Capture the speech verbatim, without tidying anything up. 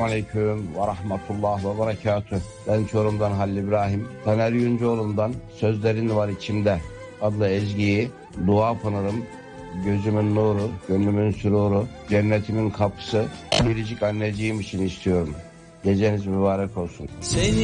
Aleyküm ve Rahmetullah ve Berekatüh. Ben Çorum'dan Halil İbrahim. Taner Yüncüoğlu'ndan Sözlerin Var İçimde adlı ezgiyi dua pınarım, gözümün nuru, gönlümün süruru, cennetimin kapısı, biricik anneciğim için istiyorum. Geceniz mübarek olsun. Seni